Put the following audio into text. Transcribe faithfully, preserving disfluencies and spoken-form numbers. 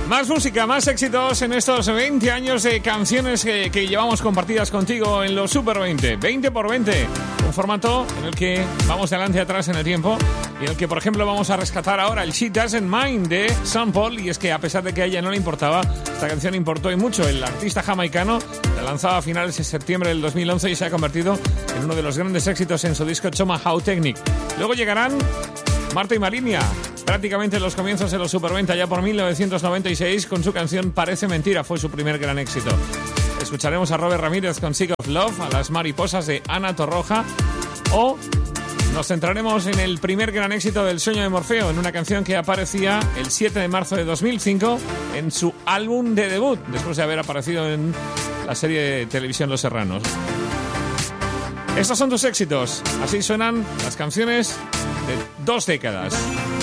Más música, más éxitos en estos veinte años de canciones que, que llevamos compartidas contigo en los Super veinte. veinte por veinte. Un formato en el que vamos de adelante y atrás en el tiempo y en el que, por ejemplo, vamos a rescatar ahora el She Doesn't Mind de Sean Paul. Y es que a pesar de que a ella no le importaba, esta canción importó y mucho. El artista jamaicano la lanzaba a finales de septiembre del dos mil once y se ha convertido en uno de los grandes éxitos en su disco Tomahawk Technique. Luego llegarán Marta y Marinia, prácticamente en los comienzos de los Super veinte, ya por mil novecientos noventa y seis, con su canción Parece Mentira, fue su primer gran éxito. Escucharemos a Robert Ramírez con Sick of Love, a Las Mariposas de Ana Torroja, o nos centraremos en el primer gran éxito del Sueño de Morfeo, en una canción que aparecía el siete de marzo de dos mil cinco en su álbum de debut, después de haber aparecido en la serie de televisión Los Serranos. Estos son tus éxitos, así suenan las canciones de dos décadas.